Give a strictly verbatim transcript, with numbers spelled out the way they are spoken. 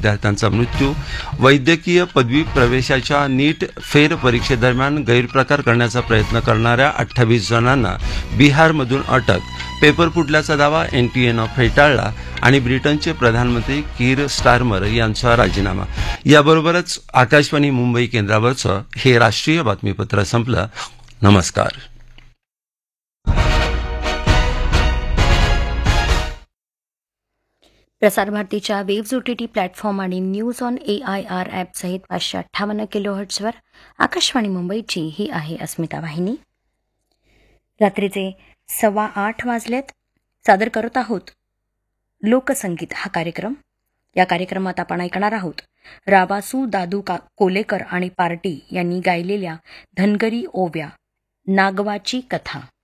विद्यार्थ्यांचा मृत्यू, वैद्यकीय पदवी प्रवेशाच्या नीट फेर परीक्षेदरम्यान गैरप्रकार करण्याचा प्रयत्न करणाऱ्या अठ्ठावीस जणांना बिहारमधून अटक, पेपर फुटल्याचा दावा एनटीएनं फेटाळला आणि ब्रिटनचे प्रधानमंत्री कीर स्टारमर यांचा राजीनामा. याबरोबरच आकाशवाणी मुंबई केंद्रावरचं हे राष्ट्रीय बातमीपत्र संपलं. नमस्कार. प्रसारभारतीच्या वेव्ज ओटीटी प्लॅटफॉर्म आणि news on A I R app सहित पाचशे अठ्ठावन्न किलो हर्ट्सवर आकाशवाणी मुंबईची ही आहे अस्मिता वाहिनी. रात्रीचे सव्वा आठ वाजलेत. सादर करत आहोत लोकसंगीत हा कार्यक्रम. या कार्यक्रमात आपण ऐकणार आहोत रावासू दादू का कोलेकर आणि पार्टी यांनी गायलेल्या धनगरी ओव्या, नागवाची कथा.